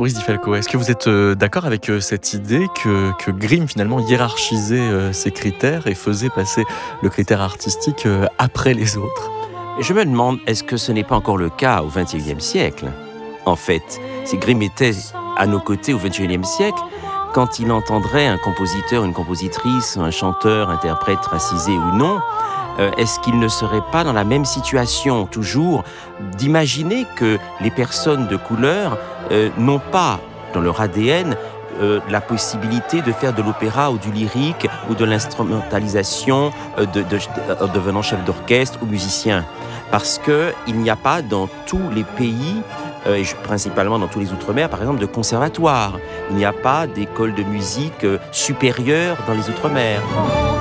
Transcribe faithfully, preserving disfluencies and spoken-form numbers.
Fabrice Di Falco, est-ce que vous êtes euh, d'accord avec euh, cette idée que, que Grimm finalement hiérarchisait euh, ses critères et faisait passer le critère artistique euh, après les autres? Et je me demande, est-ce que ce n'est pas encore le cas au vingt et unième siècle? En fait, si Grimm était à nos côtés au vingt et unième siècle, quand il entendrait un compositeur, une compositrice, un chanteur, interprète racisé ou non, euh, est-ce qu'il ne serait pas dans la même situation, toujours, d'imaginer que les personnes de couleur euh, n'ont pas, dans leur A D N, euh, la possibilité de faire de l'opéra ou du lyrique ou de l'instrumentalisation euh, de, de, de, devenant chef d'orchestre ou musicien? Parce qu'il n'y a pas dans tous les pays, euh, et principalement dans tous les Outre-mer, par exemple, de conservatoire. Il n'y a pas d'école de musique euh, supérieure dans les Outre-mer.